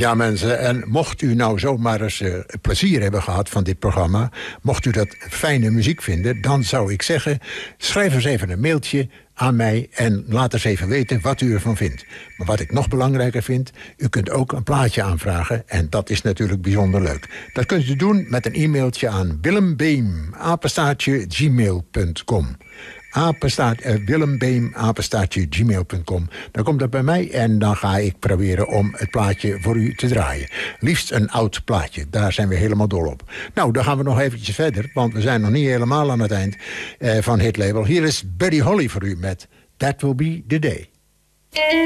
Ja, mensen, en mocht u nou zomaar eens plezier hebben gehad van dit programma, mocht u dat fijne muziek vinden, dan zou ik zeggen, schrijf eens even een mailtje aan mij en laat eens even weten wat u ervan vindt. Maar wat ik nog belangrijker vind, u kunt ook een plaatje aanvragen en dat is natuurlijk bijzonder leuk. Dat kunt u doen met een e-mailtje aan willembeem@gmail.com. willembeem@gmail.com. Dan komt dat bij mij en dan ga ik proberen om het plaatje voor u te draaien. Liefst een oud plaatje, daar zijn we helemaal dol op. Nou, dan gaan we nog eventjes verder, want we zijn nog niet helemaal aan het eind van Hit Label. Hier is Buddy Holly voor u met That Will Be The Day.